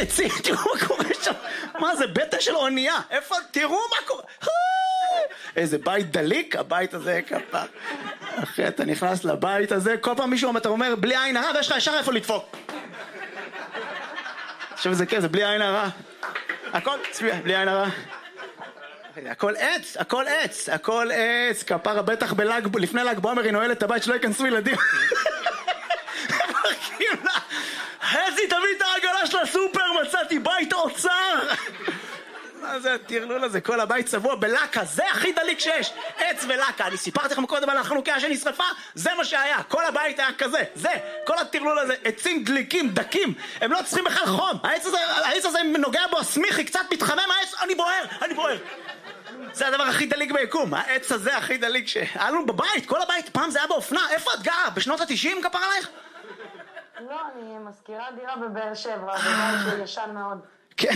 עצים, תראו מה קורה שם. מה זה, בטא של אונייה? איפה, תראו מה קורה. איזה בית דליק, הבית הזה כפה. אחי, אתה נכנס לבית הזה, כל פעם מישהו אתה אומר, בלי עין הרע, ויש לך ישר איפה לדפוק. עכשיו זה כן, זה בלי עין הרע. הכל, צביע, בלי עין הרע. הכל עץ, הכל עץ, הכל עץ. כפרה בטח לפני ל"ג בעומר היא נועלת את הבית שלא ייכנסו ילדים. חזי, תביא את העגלה של הסופר, מצאתי בית אוצר. מה זה הטרלול הזה? כל הבית צבוע בלקה, זה הכי דליק שיש. עץ ולקה. אני סיפרתי לכם קודם על החנוכיה שנשרפה, זה מה שהיה. כל הבית היה כזה, זה. כל הטרלול הזה, עצים דליקים, דקים. הם לא צריכים בכלל חום. העץ הזה נוגע בו, סמיכי, קצת מתחמם העץ, אני בוער. זה הדבר הכי דליק ביקום. העץ הזה הכי דליק שהיה לנו בבית, כל הבית. פעם זה היה באופנה. איפה את גרה? בשנות ה-90 כפר עלייך? לא, אני מזכירה דירה בבאר שבע, זה בית שהוא ישן מאוד.